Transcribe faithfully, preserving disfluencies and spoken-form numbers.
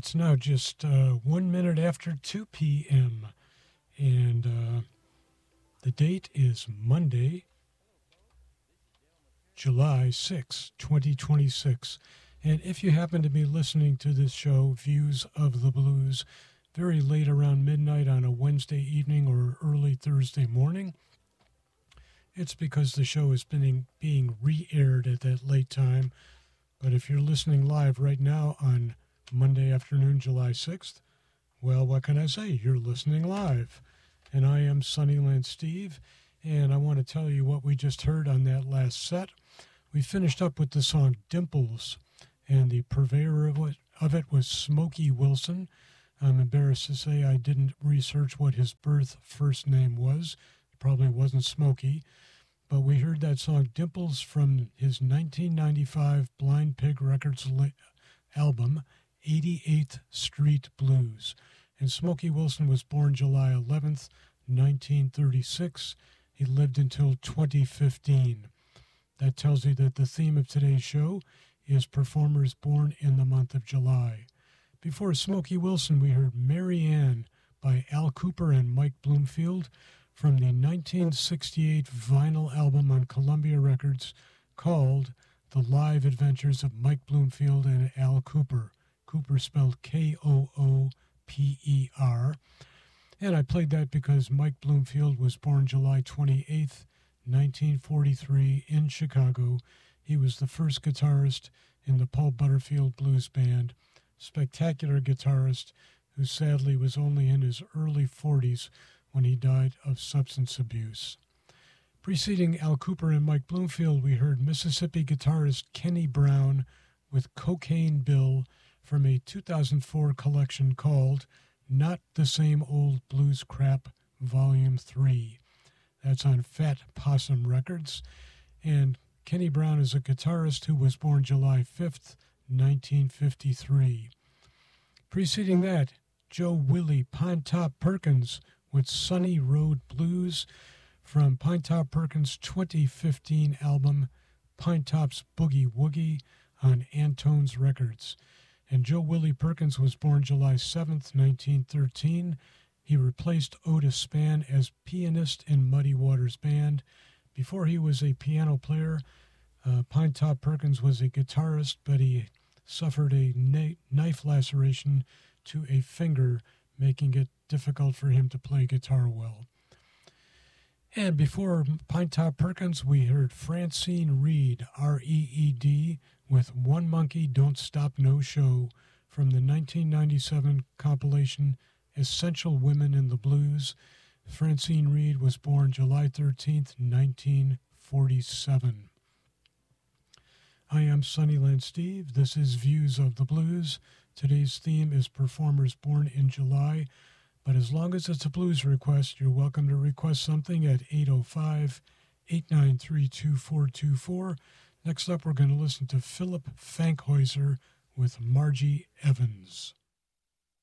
It's now just uh, one minute after two p.m. and uh, the date is Monday, July sixth, twenty twenty-six. And if you happen to be listening to this show, Views of the Blues, very late around midnight on a Wednesday evening or early Thursday morning, it's because the show is being, being re-aired at that late time. But if you're listening live right now on Monday afternoon, July sixth, well, what can I say? You're listening live. And I am Sunnyland Steve, and I want to tell you what we just heard on that last set. We finished up with the song Dimples, and the purveyor of it, of it was Smokey Wilson. I'm embarrassed to say I didn't research what his birth first name was. It probably wasn't Smokey. But we heard that song Dimples from his nineteen ninety-five Blind Pig Records album, eighty-eighth Street Blues. And Smokey Wilson was born July eleventh, nineteen thirty-six. He lived until twenty fifteen. That tells you that the theme of today's show is performers born in the month of July. Before Smokey Wilson, we heard Mary Ann by Al Cooper and Mike Bloomfield from the nineteen sixty-eight vinyl album on Columbia Records called The Live Adventures of Mike Bloomfield and Al Cooper. Cooper spelled K O O P E R. And I played that because Mike Bloomfield was born July twenty-eighth, nineteen forty-three in Chicago. He was the first guitarist in the Paul Butterfield Blues Band, spectacular guitarist who sadly was only in his early forties when he died of substance abuse. Preceding Al Cooper and Mike Bloomfield, we heard Mississippi guitarist Kenny Brown with Cocaine Bill from a two thousand four collection called Not the Same Old Blues Crap Volume three. That's on Fat Possum Records. And Kenny Brown is a guitarist who was born July fifth, nineteen fifty-three. Preceding that, Joe Willie Pinetop Perkins with Sunny Road Blues from Pinetop Perkins' twenty fifteen album Pinetop's Boogie Woogie on Antone's Records. And Joe Willie Perkins was born July seventh, nineteen thirteen. He replaced Otis Spann as pianist in Muddy Waters Band. Before he was a piano player, uh, Pinetop Perkins was a guitarist, but he suffered a na- knife laceration to a finger, making it difficult for him to play guitar well. And before Pinetop Perkins, we heard Francine Reed, R E E D, with One Monkey Don't Stop No Show from the nineteen ninety-seven compilation Essential Women in the Blues. Francine Reed was born July thirteenth, nineteen forty-seven. I am Sunnyland Steve. This is Views of the Blues. Today's theme is performers born in July. But as long as it's a blues request, you're welcome to request something at eight oh five, eight nine three, two four two four. Next up, we're going to listen to Philip Fankhäuser with Margie Evans.